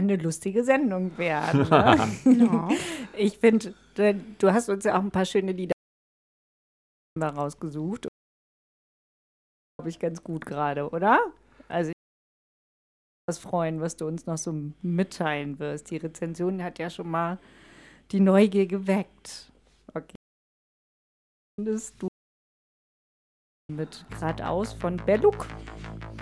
eine lustige Sendung werden. Ne? Ja. Ich finde, du hast uns ja auch ein paar schöne Lieder rausgesucht. Glaube ich ganz gut gerade, oder? Also ich würde mich freuen, was du uns noch so mitteilen wirst. Die Rezension hat ja schon mal die Neugier geweckt. Okay. Findest du mit geradeaus von Belluk?